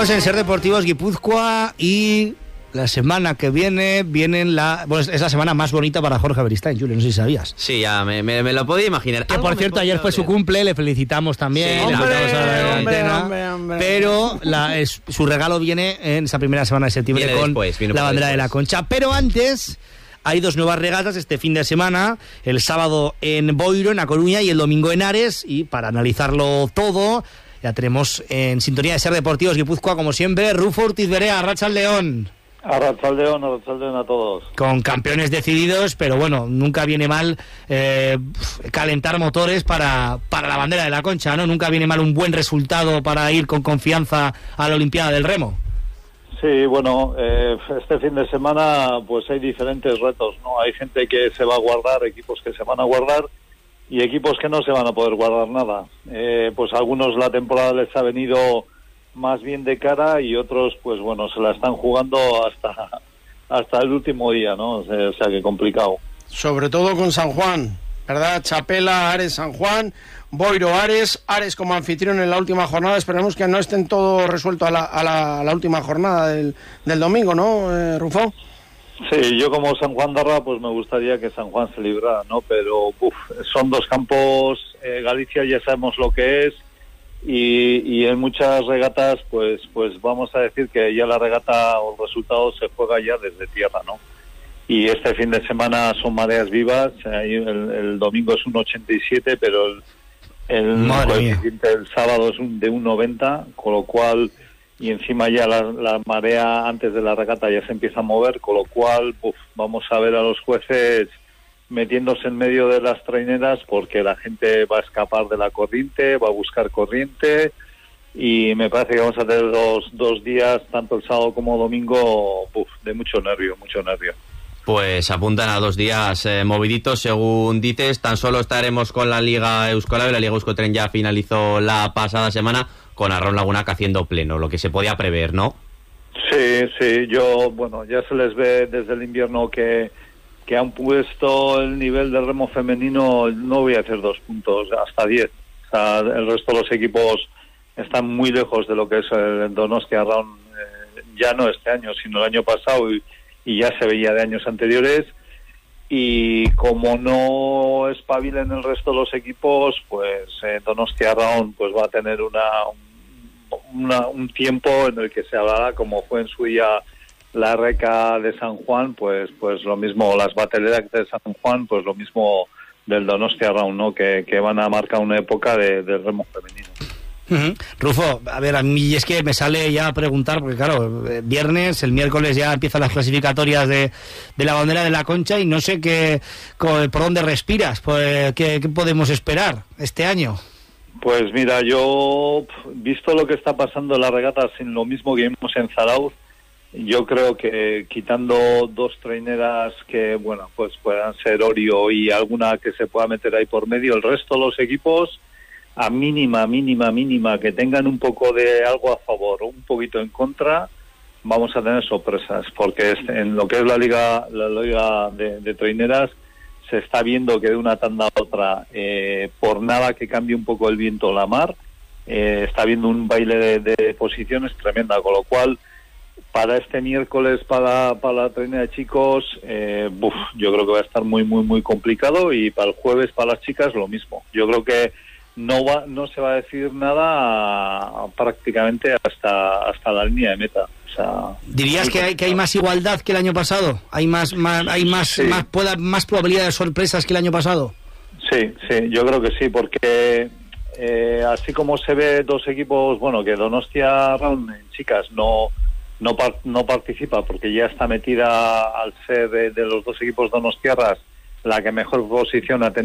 Seguimos en Ser Deportivos Guipúzcoa y la semana que viene es la semana más bonita para Jorge Beristain, Julio, no sé si sabías. Sí, ya me lo podía imaginar. Que por cierto ayer fue su cumple, le felicitamos también. Sí, hombre. Pero su regalo viene en esa primera semana de septiembre viene la bandera de la Concha. Pero antes hay dos nuevas regatas este fin de semana, el sábado en Boiro, en A Coruña, y el domingo en Ares. Y para analizarlo todo, ya tenemos en sintonía de Ser Deportivos Guipúzcoa, como siempre, Rufo Ortiz Berea, Arratsaldeón. Arratsaldeón a todos. Con campeones decididos, pero bueno, nunca viene mal calentar motores para la bandera de la Concha, ¿no? Nunca viene mal un buen resultado para ir con confianza a la Olimpiada del Remo. Sí, bueno, este fin de semana pues hay diferentes retos, ¿no? Hay gente que se va a guardar, equipos que se van a guardar y equipos que no se van a poder guardar nada. Pues a algunos la temporada les ha venido más bien de cara y otros pues bueno, se la están jugando hasta el último día, ¿no? O sea que complicado. Sobre todo con San Juan, ¿verdad? Chapela, Ares, San Juan, Boiro, Ares como anfitrión en la última jornada. Esperemos que no estén todo resuelto a la última jornada del domingo, ¿no, Rufo? Sí, yo como San Juan Darra pues me gustaría que San Juan se librara, ¿no? Pero son dos campos, Galicia ya sabemos lo que es. Y en muchas regatas pues vamos a decir que ya la regata o el resultado se juega ya desde tierra, ¿no? Y este fin de semana son mareas vivas, el domingo es un 87, pero el coeficiente del sábado es de un 90, con lo cual, y encima ya la marea antes de la regata ya se empieza a mover, con lo cual vamos a ver a los jueces metiéndose en medio de las traineras porque la gente va a escapar de la corriente, va a buscar corriente y me parece que vamos a tener dos días, tanto el sábado como domingo, de mucho nervio. Pues apuntan a 2 días moviditos, según dices. Tan solo estaremos con la Liga Euskolabel. La Liga Euskotren ya finalizó la pasada semana con Arraun Lagunak haciendo pleno, lo que se podía prever, ¿no? Sí, ya se les ve desde el invierno que han puesto el nivel del remo femenino, no voy a hacer 2 puntos, hasta 10. O sea, el resto de los equipos están muy lejos de lo que es el Donostia Arraun, ya no este año, sino el año pasado, y ya se veía de años anteriores. Y como no espabilen el resto de los equipos, pues Donostia Arraun pues va a tener un tiempo en el que se hablará, como fue en su día la Reca de San Juan, pues lo mismo, las Bateleras de San Juan, pues lo mismo del Donostia Arraun, ¿no? Que van a marcar una época de remo femenino. Uh-huh. Rufo, a ver, a mí es que me sale ya a preguntar, porque claro, viernes, el miércoles ya empiezan las clasificatorias de la bandera de la Concha y no sé por dónde respiras, pues, ¿qué podemos esperar este año? Pues mira, yo, visto lo que está pasando en la regata, sin lo mismo que vimos en Zarauz, yo creo que quitando 2 traineras que, bueno, pues puedan ser Orio y alguna que se pueda meter ahí por medio, el resto de los equipos, a mínima que tengan un poco de algo a favor o un poquito en contra, vamos a tener sorpresas, porque en lo que es la liga de traineras se está viendo que de una tanda a otra, por nada que cambie un poco el viento o la mar, está viendo un baile de posiciones tremenda, con lo cual para este miércoles, para la trainera de chicos, yo creo que va a estar muy complicado, y para el jueves, para las chicas, lo mismo. Yo creo que no se va a decidir nada prácticamente hasta la línea de meta. O sea, ¿dirías que hay más igualdad que el año pasado? ¿Hay más probabilidad de sorpresas que el año pasado? Sí, yo creo que sí, porque así como se ve 2 equipos, bueno, que Donostia Arraun en chicas no participa porque ya está metida, al ser de los 2 equipos donostiarras la que mejor posición ha tenido